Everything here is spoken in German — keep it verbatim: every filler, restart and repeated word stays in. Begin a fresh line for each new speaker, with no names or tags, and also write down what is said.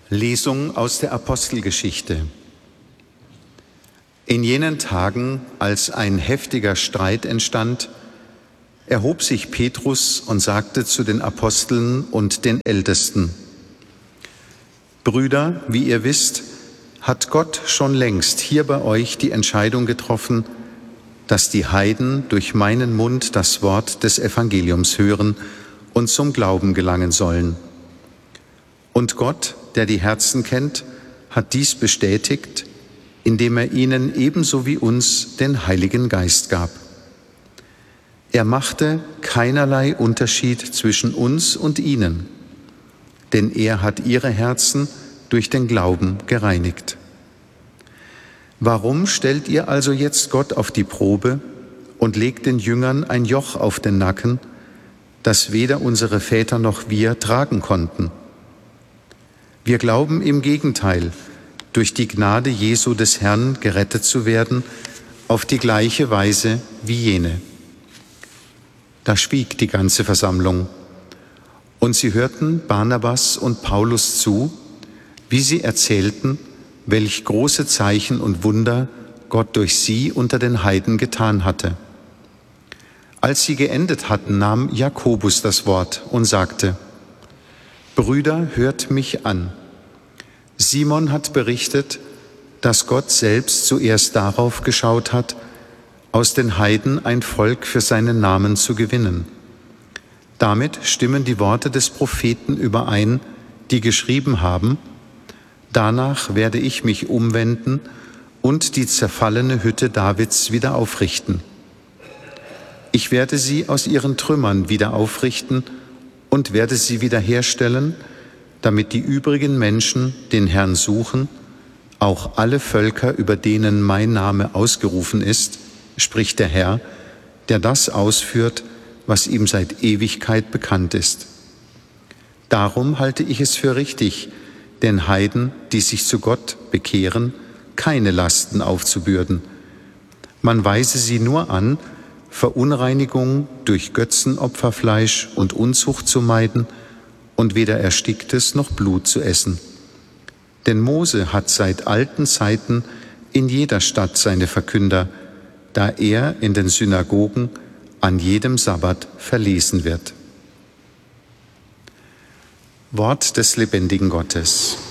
Lesung aus der Apostelgeschichte. In jenen Tagen, als ein heftiger Streit entstand, erhob sich Petrus und sagte zu den Aposteln und den Ältesten: Brüder, wie ihr wisst, hat Gott schon längst hier bei euch die Entscheidung getroffen, dass die Heiden durch meinen Mund das Wort des Evangeliums hören und zum Glauben gelangen sollen. Und Gott, der die Herzen kennt, hat dies bestätigt, indem er ihnen ebenso wie uns den Heiligen Geist gab. Er machte keinerlei Unterschied zwischen uns und ihnen, denn er hat ihre Herzen durch den Glauben gereinigt. Warum stellt ihr also jetzt Gott auf die Probe und legt den Jüngern ein Joch auf den Nacken, das weder unsere Väter noch wir tragen konnten? Wir glauben im Gegenteil, durch die Gnade Jesu des Herrn gerettet zu werden, auf die gleiche Weise wie jene. Da schwieg die ganze Versammlung, und sie hörten Barnabas und Paulus zu, wie sie erzählten, welch große Zeichen und Wunder Gott durch sie unter den Heiden getan hatte. Als sie geendet hatten, nahm Jakobus das Wort und sagte: Brüder, hört mich an. Simon hat berichtet, dass Gott selbst zuerst darauf geschaut hat, aus den Heiden ein Volk für seinen Namen zu gewinnen. Damit stimmen die Worte des Propheten überein, die geschrieben haben: Danach werde ich mich umwenden und die zerfallene Hütte Davids wieder aufrichten. Ich werde sie aus ihren Trümmern wieder aufrichten und werde sie wiederherstellen, damit die übrigen Menschen den Herrn suchen, auch alle Völker, über denen mein Name ausgerufen ist, spricht der Herr, der das ausführt, was ihm seit Ewigkeit bekannt ist. Darum halte ich es für richtig, den Heiden, die sich zu Gott bekehren, keine Lasten aufzubürden. Man weise sie nur an, Verunreinigung durch Götzenopferfleisch und Unzucht zu meiden und weder Ersticktes noch Blut zu essen. Denn Mose hat seit alten Zeiten in jeder Stadt seine Verkünder, da er in den Synagogen an jedem Sabbat verlesen wird. Wort des lebendigen Gottes.